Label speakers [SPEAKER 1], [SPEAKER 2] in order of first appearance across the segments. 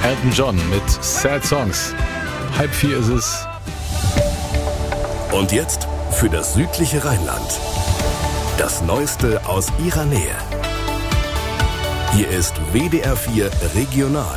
[SPEAKER 1] Elton John mit Sad Songs. 3:30 ist es.
[SPEAKER 2] Und jetzt für das südliche Rheinland. Das Neueste aus ihrer Nähe. Hier ist WDR 4 Regional.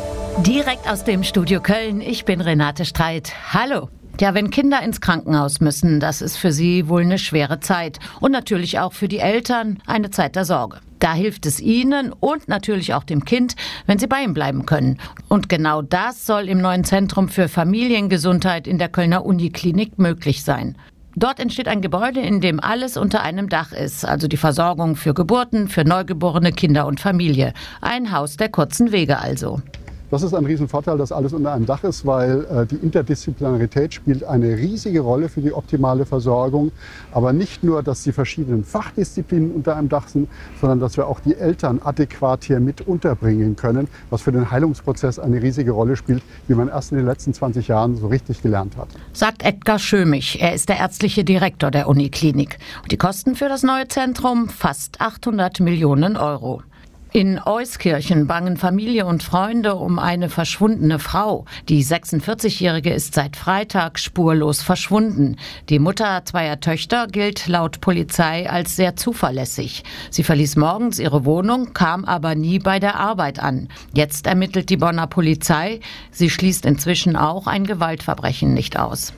[SPEAKER 3] Direkt aus dem Studio Köln, ich bin Renate Streit. Hallo. Ja, wenn Kinder ins Krankenhaus müssen, das ist für sie wohl eine schwere Zeit. Und natürlich auch für die Eltern eine Zeit der Sorge. Da hilft es ihnen und natürlich auch dem Kind, wenn sie bei ihm bleiben können. Und genau das soll im neuen Zentrum für Familiengesundheit in der Kölner Uniklinik möglich sein. Dort entsteht ein Gebäude, in dem alles unter einem Dach ist, also die Versorgung für Geburten, für neugeborene Kinder und Familie. Ein Haus der kurzen Wege also.
[SPEAKER 4] Das ist ein Riesenvorteil, dass alles unter einem Dach ist, weil die Interdisziplinarität spielt eine riesige Rolle für die optimale Versorgung. Aber nicht nur, dass die verschiedenen Fachdisziplinen unter einem Dach sind, sondern dass wir auch die Eltern adäquat hier mit unterbringen können, was für den Heilungsprozess eine riesige Rolle spielt, wie man erst in den letzten 20 Jahren so richtig gelernt hat.
[SPEAKER 3] Sagt Edgar Schömich. Er ist der ärztliche Direktor der Uniklinik. Und die Kosten für das neue Zentrum? Fast 800 Millionen Euro. In Euskirchen bangen Familie und Freunde um eine verschwundene Frau. Die 46-Jährige ist seit Freitag spurlos verschwunden. Die Mutter zweier Töchter gilt laut Polizei als sehr zuverlässig. Sie verließ morgens ihre Wohnung, kam aber nie bei der Arbeit an. Jetzt ermittelt die Bonner Polizei. Sie schließt inzwischen auch ein Gewaltverbrechen nicht aus.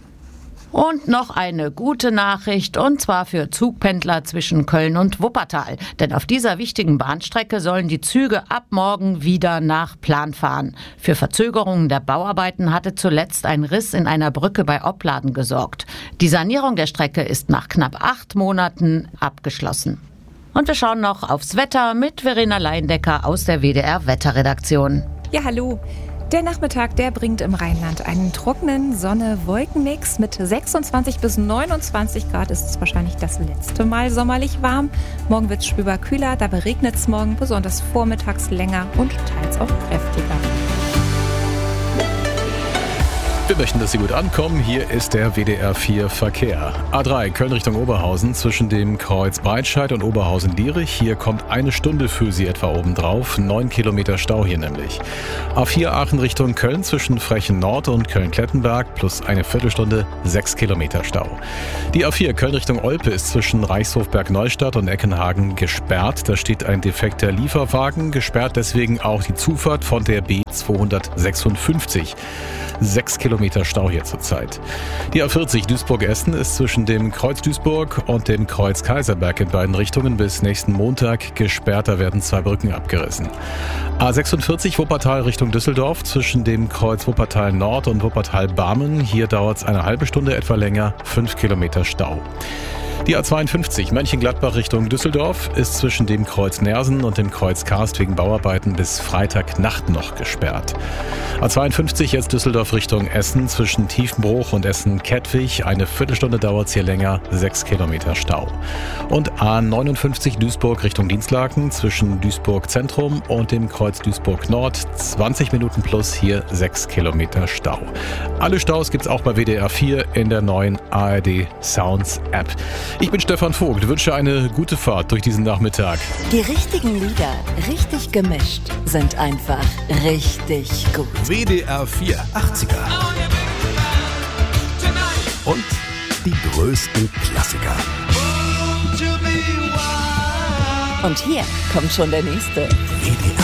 [SPEAKER 3] Und noch eine gute Nachricht, und zwar für Zugpendler zwischen Köln und Wuppertal. Denn auf dieser wichtigen Bahnstrecke sollen die Züge ab morgen wieder nach Plan fahren. Für Verzögerungen der Bauarbeiten hatte zuletzt ein Riss in einer Brücke bei Opladen gesorgt. Die Sanierung der Strecke ist nach knapp 8 Monaten abgeschlossen. Und wir schauen noch aufs Wetter mit Verena Leindecker aus der WDR-Wetterredaktion.
[SPEAKER 5] Ja, hallo. Der Nachmittag, der bringt im Rheinland einen trockenen Sonne-Wolken-Mix. Mit 26 bis 29 Grad ist es wahrscheinlich das letzte Mal sommerlich warm. Morgen wird es spürbar kühler, dabei regnet es morgen besonders vormittags länger und teils auch kräftiger.
[SPEAKER 1] Wir möchten, dass Sie gut ankommen. Hier ist der WDR 4 Verkehr. A3 Köln Richtung Oberhausen zwischen dem Kreuz Breitscheid und Oberhausen-Lierich. Hier kommt eine Stunde für Sie etwa obendrauf. 9 Kilometer Stau hier nämlich. A4 Aachen Richtung Köln zwischen Frechen Nord und Köln-Klettenberg plus eine Viertelstunde 6 Kilometer Stau. Die A4 Köln Richtung Olpe ist zwischen Reichshofberg-Neustadt und Eckenhagen gesperrt. Da steht ein defekter Lieferwagen. Gesperrt deswegen auch die Zufahrt von der B256. 6 Kilometer Stau hier zurzeit. Die A40 Duisburg-Essen ist zwischen dem Kreuz Duisburg und dem Kreuz Kaiserberg in beiden Richtungen bis nächsten Montag gesperrt. Da werden 2 Brücken abgerissen. A46 Wuppertal Richtung Düsseldorf zwischen dem Kreuz Wuppertal Nord und Wuppertal Barmen. Hier dauert es eine halbe Stunde etwa länger, 5 Kilometer Stau. Die A52 Mönchengladbach Richtung Düsseldorf ist zwischen dem Kreuz Nersen und dem Kreuz Karst wegen Bauarbeiten bis Freitagnacht noch gesperrt. A52 jetzt Düsseldorf Richtung Essen zwischen Tiefenbruch und Essen-Kettwig. Eine Viertelstunde dauert es hier länger, 6 Kilometer Stau. Und A59 Duisburg Richtung Dienstlaken zwischen Duisburg Zentrum und dem Kreuz Duisburg Nord. 20 Minuten plus hier 6 Kilometer Stau. Alle Staus gibt's auch bei WDR 4 in der neuen ARD Sounds App. Ich bin Stefan Vogt, wünsche eine gute Fahrt durch diesen Nachmittag.
[SPEAKER 6] Die richtigen Lieder, richtig gemischt, sind einfach richtig gut.
[SPEAKER 2] WDR 4 80er. Und die größten Klassiker.
[SPEAKER 6] Und hier kommt schon der nächste.
[SPEAKER 2] WDR